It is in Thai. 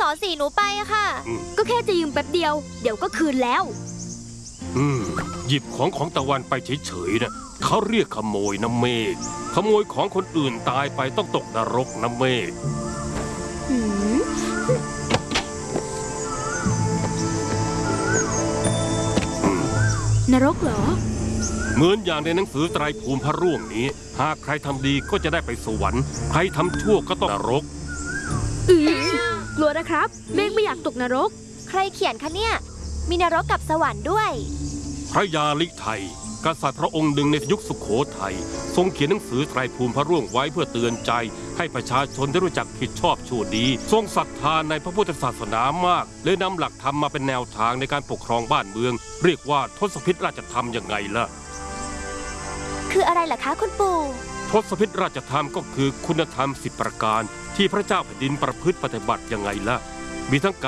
อสีหนูไปอะค่ะก็แค่จะยืมแป๊บเดียวเดี๋ยวก็คืนแล้วหยิบของตะวันไปเฉยๆนะเขาเรียกขโมยนะเมฆขโมยของคนอื่นตายไปต้องตกนรกนะเมฆนรกเหรอเหมือนอย่างในหนังสือไตรภูมิพระร่วงนี้หากใครทำดีก็จะได้ไปสวรรค์ใครทำชั่วก็ต้องนรกกลัวนะครับเมฆไม่อยากตกนรกใครเขียนคะเนี่ยมีนรกกับสวรรค์ด้วยพระยาลิไทยกษัตริย์พระองค์หนึ่งในยุคสุโขทัยทรงเขียนหนังสือไตรภูมิพระร่วงไว้เพื่อเตือนใจให้ประชาชนได้รู้จักผิดชอบชั่วดีทรงศรัทธาในพระพุทธศาสนามากเลยนำหลักธรรมมาเป็นแนวทางในการปกครองบ้านเมืองเรียกว่าทศพิธราชธรรมยังไงล่ะคืออะไรล่ะคะคุณปู่ทศพิธราชธรรมก็คือคุณธรรม10 ประการที่พระเจ้าแผ่นดินประพฤติปฏิบัติยังไงล่ะมีทั้ง